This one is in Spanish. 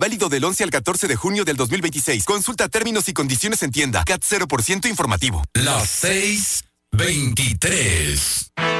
Válido del 11 al 14 de junio del 2026. Consulta términos y condiciones en tienda. CAT 0% informativo. Las 6:23.